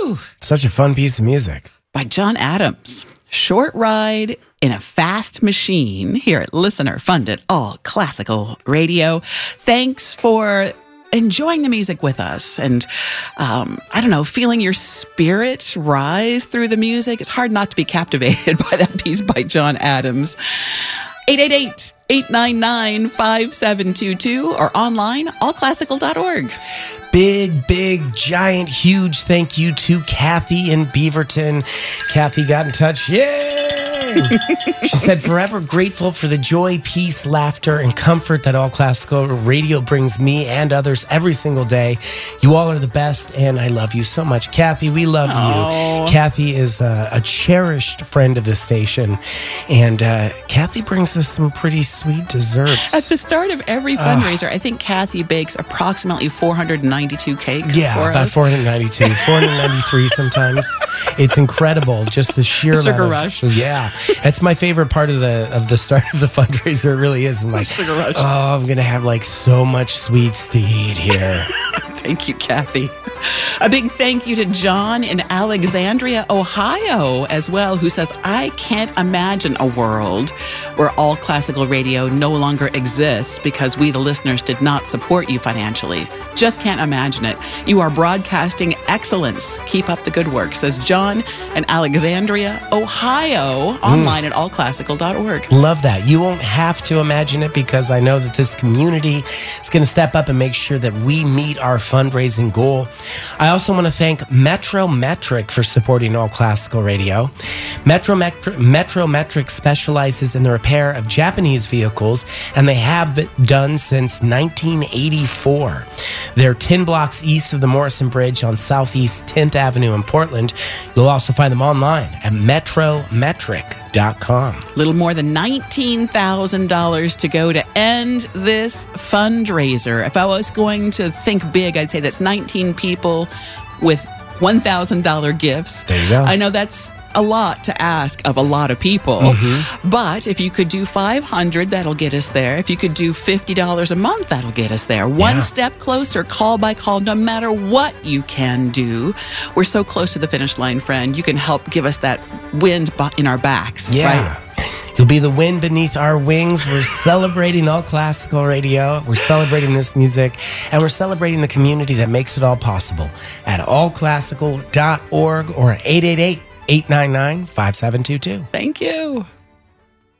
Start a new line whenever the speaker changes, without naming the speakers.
Whew.
Such a fun piece of music.
By John Adams. Short Ride in a Fast Machine here at listener-funded all classical radio. Thanks for enjoying the music with us and, feeling your spirit rise through the music. It's hard not to be captivated by that piece by John Adams. 888-899-5722 or online, allclassical.org.
Big, giant, huge thank you to Kathy in Beaverton. Kathy got in touch. Yay! She said, forever grateful for the joy, peace, laughter, and comfort that All Classical Radio brings me and others every single day. You all are the best, and I love you so much. Kathy, we love you. Kathy is a cherished friend of the station, and Kathy brings us some pretty sweet desserts.
At the start of every fundraiser, I think Kathy bakes approximately 492 cakes for
about
us.
492, 493 sometimes. It's incredible, just the sheer
Sugar
amount
rush.
Yeah, that's my favorite part of the start of the fundraiser. It really is. I'm like,
Sugar rush.
Oh, I'm gonna have like so much sweet steed here.
Thank you, Kathy. A big thank you to John in Alexandria, Ohio, as well, who says, I can't imagine a world where All Classical Radio no longer exists because we, the listeners, did not support you financially. Just can't imagine it. You are broadcasting excellence. Keep up the good work, says John in Alexandria, Ohio, online at allclassical.org.
Love that. You won't have to imagine it because I know that this community is going to step up and make sure that we meet our fundraising goal. I also want to thank Metro Metric for supporting All Classical Radio. Metro Metric specializes in the repair of Japanese vehicles, and they have done since 1984. They're 10 blocks east of the Morrison Bridge on Southeast 10th Avenue in Portland. You'll also find them online at metrometric.com.
Little more than $19,000 to go to end this fundraiser. If I was going to think big, I'd say that's 19 people with $1,000 gifts.
There you go.
I know that's a lot to ask of a lot of people, but if you could do 500, that'll get us there. If you could do $50 a month, that'll get us there. One step closer, call by call, no matter what you can do. We're so close to the finish line, friend. You can help give us that wind in our backs.
Yeah. Right? You'll be the wind beneath our wings. We're celebrating All Classical Radio. We're celebrating this music. And we're celebrating the community that makes it all possible at allclassical.org or 888-899-5722.
Thank you.